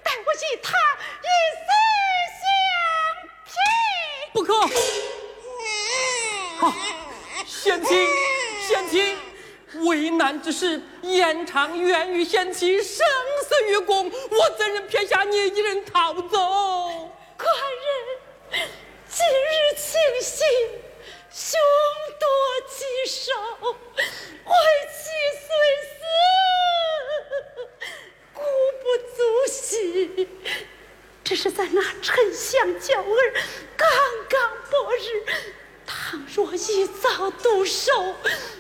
待我与他以死相拼。 不可！好，贤妻，贤妻，为难之事，延长愿与贤妻生死与共，我怎忍撇下你一人逃走？ 官人，今日情形，凶多吉少，为妻虽死，故不足惜。只是在那丞相娇儿刚刚薄日，倘若一遭毒手，